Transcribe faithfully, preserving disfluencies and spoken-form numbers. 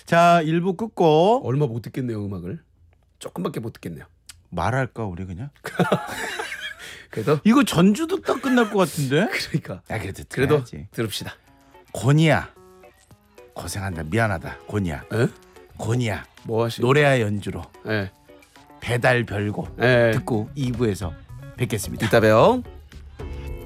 자, 일 부 끝곡 얼마 못 듣겠네요, 음악을. 조금밖에 못 듣겠네요. 말할까 우리 그냥? 그래도 이거 전주 듣다 끝날 것 같은데? 그러니까. 야, 그래도 그래도 들어야지. 들읍시다. 고니야 고생한다. 미안하다. 고니야. 에? 고니야. 뭐 하시? 노래와 연주로 예. 배달 별곡 예. 듣고 이 부에서 뵙겠습니다. 이따 봬요.